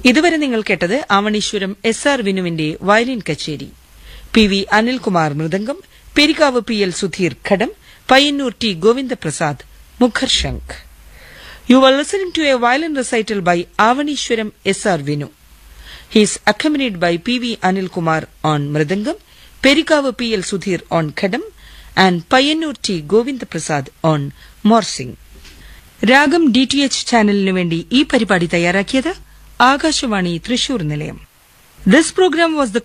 ഇതുവരെ നിങ്ങൾ കേട്ടത് ആവണീശ്വരം എസ്.ആർ. വിനുവിന്റെ വയലിൻ കച്ചേരി. PV. Anilkumar mridangam, Perikkavu പി.എൽ. Sudheer ghatam, Payyanur T. Govindaprasad മുഖർശംഖ്. You were listening to a violin recital by Avanishwaram S.R. Vinu. He is accompanied by P.V. Anil Kumar on Mridangam, Perikavu P.L. Sudhir on Khadam, and Payyanur T. Govinda Prasad on Morsing. രാഗം DTH ചാനലിനു വേണ്ടി ഈ പരിപാടി തയ്യാറാക്കിയത് ആകാശവാണി തൃശൂർ നിലയം. This program was the